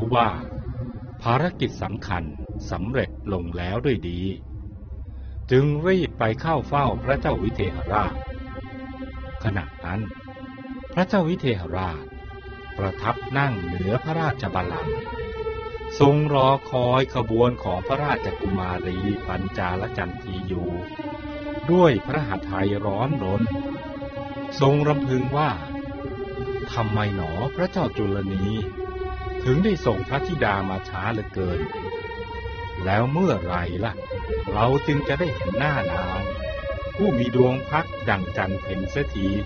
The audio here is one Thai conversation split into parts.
ว่าภารกิจสำคัญสำเร็จลงแล้วด้วยดีจึงรีบไปเข้าเฝ้าพระเจ้าวิเทหราชขณะนั้นพระเจ้าวิเทหราชประทับนั่งเหนือพระราชบัลลังก์ทรงรอคอยขบวนของพระราชกุมารีปัญจาลจันทีอยู่ด้วยพระหฤทัยร้อนรนทรงรำพึงว่าทำไมหนอพระเจ้าจุลนีถึงได้ส่งพระธิดามาช้าเหลือเกินแล้วเมื่อไรล่ะเราจึงจะได้เห็นหน้านางผู้มีดวงพักดั่งจันทร์เพ็ญเสียที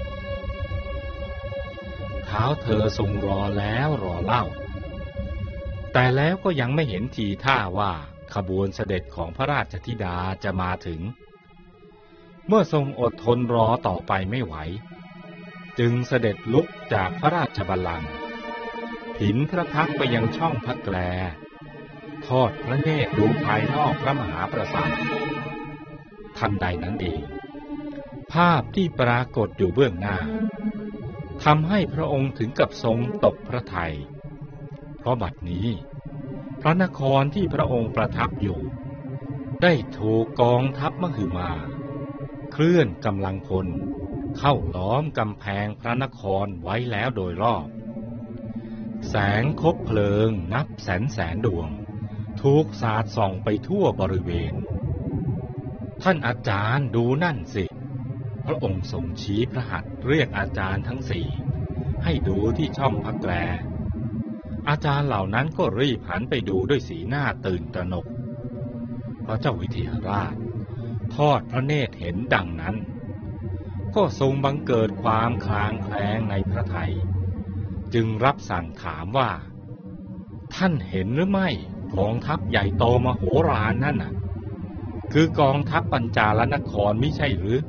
เท้าเธอทรงรอแล้วรอเล่าแต่แล้วก็ยังไม่เห็นทีท่าว่าขบวนเสด็จของพระราชธิดาจะมาถึงเมื่อทรงอดทนรอต่อไปไม่ไหวจึงเสด็จลุกจากพระราชบัลลังก์ผินพระพักไปยังช่องพระแกลทอดพระเนตรดูภายนอกพระมหาปราสาททันใดนั้นเองภาพที่ปรากฏอยู่เบื้องหน้าทำให้พระองค์ถึงกับทรงตกพระทัยเพราะบัดนี้พระนครที่พระองค์ประทับอยู่ได้ถูกกองทัพมหึมาเคลื่อนกำลังพลเข้าล้อมกำแพงพระนครไว้แล้วโดยรอบแสงคบเพลิงนับแสนดวงถูกสาดส่องไปทั่วบริเวณท่านอาจารย์ดูนั่นสิพระองค์ทรงชี้พระหัตถ์เรียกอาจารย์ทั้งสี่ให้ดูที่ช่องพระแกลอาจารย์เหล่านั้นก็รีบหันไปดูด้วยสีหน้าตื่นตระหนกพระเจ้าวิเทหราชทอดพระเนตรเห็นดังนั้นก็ทรงบังเกิดความคลางแคลงในพระทัยจึงรับสั่งถามว่าท่านเห็นหรือไม่กองทัพใหญ่โตมโหฬารนั่นน่ะคือกองทัพปัญจาลนครไม่ใช่หรือ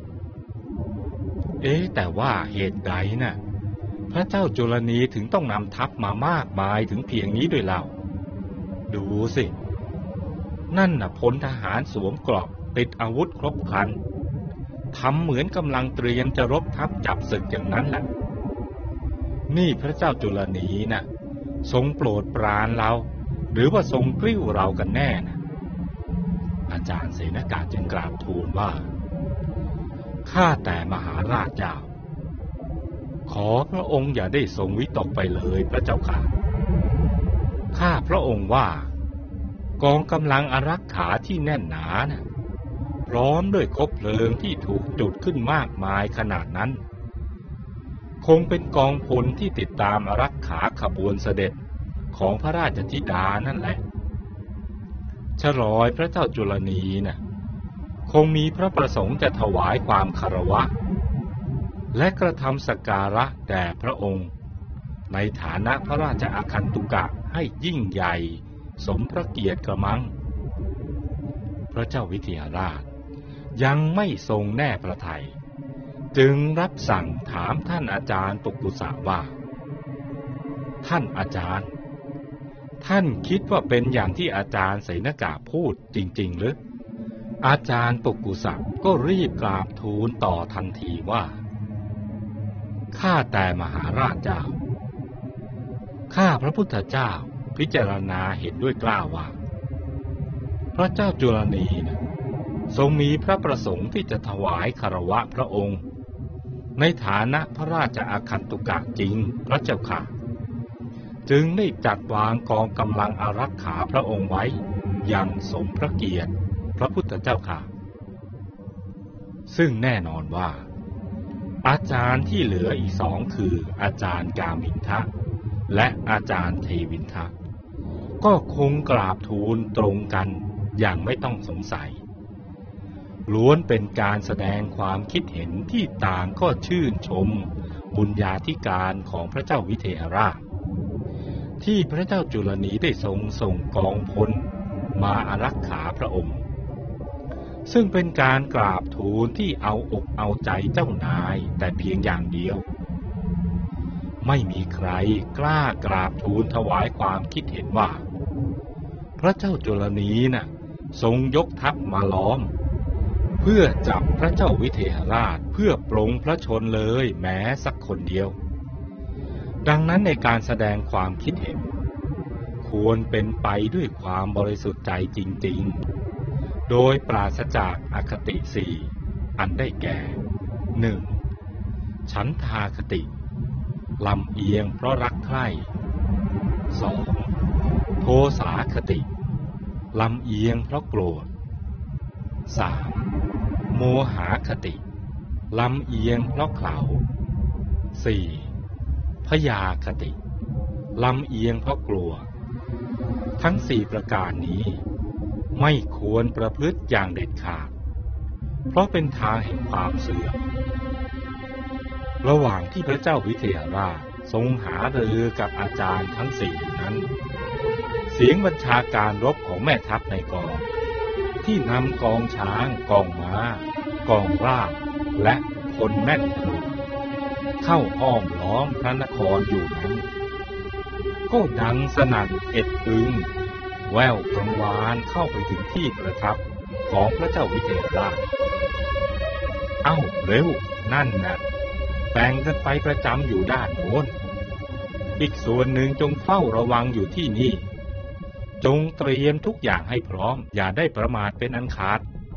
แต่ว่าเหตุใดน่ะพระเจ้าจุลนีถึงต้องนำทัพมามากมายถึงเพียงนี้ด้วยเล่าดูสินั่นน่ะพลทหารสวมเกราะติดอาวุธครบครันทำเหมือนกำลังเตรียมจะรบทัพจับศึกอย่างนั้นแหละนี่พระเจ้าจุลนีน่ะทรงโปรดปรานเราหรือว่าทรงกลิ้วเรากันแน่นะอาจารย์เสนกาจึงกราบทูลว่าข้าแต่มหาราชเจ้าขอพระองค์อย่าได้ทรงวิตกไปเลยพระเจ้าค่ะข้าพระองค์ว่ากองกำลังอารักขาที่แน่นหนานะพร้อมด้วยคบเพลิงที่ถูกจุดขึ้นมากมายขนาดนั้นคงเป็นกองพลที่ติดตามอารักขาขบวนเสด็จของพระราชธิดานั่นแหละฉลอยพระเจ้าจุลนีน่ะคงมีพระประสงค์จะถวายความคารวะและกระทำสักการะแด่พระองค์ในฐานะพระราชอาคันตุกะให้ยิ่งใหญ่สมพระเกียรติกระมังพระเจ้าวิเทหราชยังไม่ทรงแน่พระทัยจึงรับสั่งถามท่านอาจารย์ปุกุสะว่าท่านอาจารย์ท่านคิดว่าเป็นอย่างที่อาจารย์เสนกาพูดจริงๆหรืออาจารย์ปุกุสะก็รีบกราบทูลต่อทันทีว่าข้าแต่มหาราชเจ้าข้าพระพุทธเจ้าพิจารณาเห็นด้วยกล้าว่าพระเจ้าจุลนีทรงมีพระประสงค์ที่จะถวายคารวะพระองค์ในฐานะพระราชอาคันตุกะจริงพระเจ้าค่ะจึงได้จัดวางกองกำลังอารักขาพระองค์ไว้อย่างสมพระเกียรติพระพุทธเจ้าค่ะซึ่งแน่นอนว่าอาจารย์ที่เหลืออีกสองคืออาจารย์กามินทะและอาจารย์เทวินทะก็คงกราบทูลตรงกันอย่างไม่ต้องสงสัยล้วนเป็นการแสดงความคิดเห็นที่ต่างก็ชื่นชมบุญญาธิการของพระเจ้าวิเทหราชที่พระเจ้าจุลนีได้ทรงส่งกองพลมาอารักขาพระองค์ซึ่งเป็นการกราบทูลที่เอาอกเอาใจเจ้านายแต่เพียงอย่างเดียวไม่มีใครกล้ากราบทูลถวายความคิดเห็นว่าพระเจ้าจุลนีน่ะทรงยกทัพมาล้อมเพื่อจับพระเจ้าวิเทหราชเพื่อปลงพระชนเลยแม้สักคนเดียวดังนั้นในการแสดงความคิดเห็นคควรเป็นไปด้วยความบริสุทธิ์ใจจริงๆโดยปราศจากอคติสี่อันได้แก่ 1. ฉันทาคติลำเอียงเพราะรักใคร่ 2. โทสาคติลำเอียงเพราะโกรธ 3. โมหคติลำเอียงเพราะเขลา 4. พยาคติลำเอียงเพราะกลัวทั้ง4ประการนี้ไม่ควรประพฤติอย่างเด็ดขาดเพราะเป็นทางแห่งความเสื่อมระหว่างที่พระเจ้าวิเทหราชทรงหารือกับอาจารย์ทั้งสี่นั้นเสียงบัญชาการรบของแม่ทัพในกองที่นำกองช้างกองม้ากองราบและคนแม่นปืนเข้าอ้อมล้อมพระนครอยู่นั้นก็ดังสนั่นเอ็ดอึงแว่วกังวานเข้าไปถึงที่ประทับของพระเจ้าวิเทหราชเอ้าเร็วนั่นนะแบ่งกันไปประจำอยู่ด้านโน้นอีกส่วนหนึ่งจงเฝ้าระวังอยู่ที่นี่จงเตรียมทุกอย่างให้พร้อมอย่าได้ประมาทเป็นอันขาด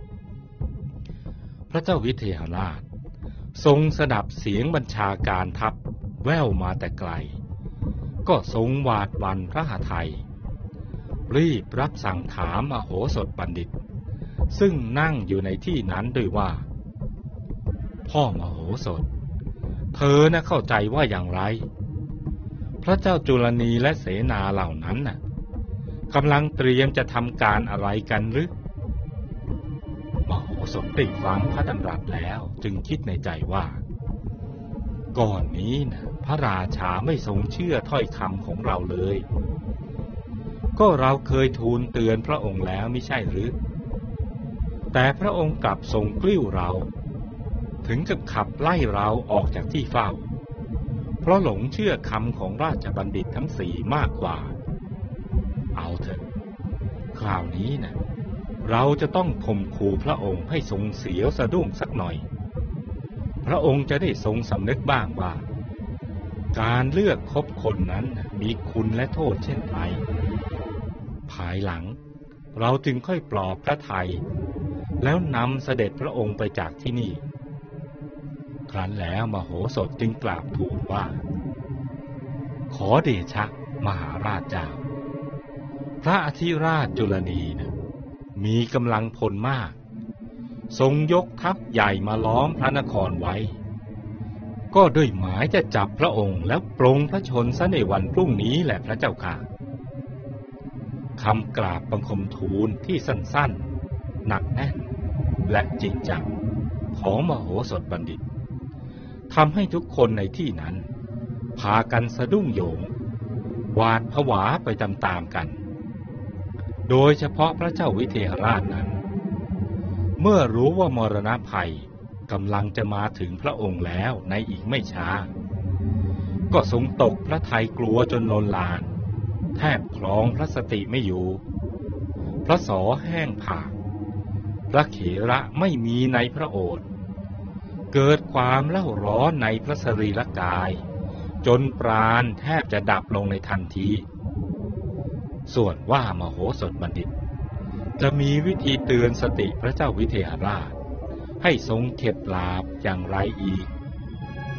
พระเจ้าวิเทหราชทรงสดับเสียงบัญชาการทัพแว่วมาแต่ไกลก็ทรงหวาดหวั่นพระหทัยรีบรับสั่งถามมโหสถบัณฑิตซึ่งนั่งอยู่ในที่นั้นด้วยว่าพ่อมโหสถเธอน่ะเข้าใจว่าอย่างไรพระเจ้าจุลนีและเสนาเหล่านั้นน่ะกำลังเตรียมจะทำการอะไรกันหรือมโหสถได้ฟังพระดำรัสแล้วจึงคิดในใจว่าก่อนนี้นะพระราชาไม่ทรงเชื่อถ้อยคำของเราเลยก็เราเคยทูลเตือนพระองค์แล้วมิใช่หรือแต่พระองค์กลับทรงกลิ้วเราถึงกับขับไล่เราออกจากที่เฝ้าเพราะหลงเชื่อคำของราชบัณฑิตทั้งสี่มากกว่าเอาเถอะคราวนี้นะเราจะต้องข่มขู่พระองค์ให้ทรงเสียวสะดุ้งสักหน่อยพระองค์จะได้ทรงสำนึกบ้างว่าการเลือกคบคนนั้นมีคุณและโทษเช่นไรภายหลังเราจึงค่อยปลอบพระทัยแล้วนำเสด็จพระองค์ไปจากที่นี่ครั้นแล้วมโหสถจึงกราบทูลว่าขอเดชะมหาราชเจ้าพระอธิราชจุลนีนะมีกำลังพลมากทรงยกทัพใหญ่มาล้อมพระนครไว้ก็ด้วยหมายจะจับพระองค์แล้วปลงพระชนซะในวันพรุ่งนี้แหละพระเจ้าค่ะคำกราบบังคมทูลที่สั้นๆหนักแน่นและจริงจังของมโหสถบัณฑิตทำให้ทุกคนในที่นั้นพากันสะดุ้งโหยงหวาดผวาไปตามๆกันโดยเฉพาะพระเจ้าวิเทหราชนั้นเมื่อรู้ว่ามรณภัยกำลังจะมาถึงพระองค์แล้วในอีกไม่ช้าก็ทรงตกพระทัยกลัวจนโลนลานแทบครองพระสติไม่อยู่พระศอแห้งผากพระเขระไม่มีในพระโอษฐ์เกิดความเล่าร้อนในพระสรีระกายจนปราณแทบจะดับลงในทันทีส่วนว่ามโหสถบัณฑิตจะมีวิธีเตือนสติพระเจ้าวิเทหราชให้ทรงเข็ดหลาบอย่างไรอีก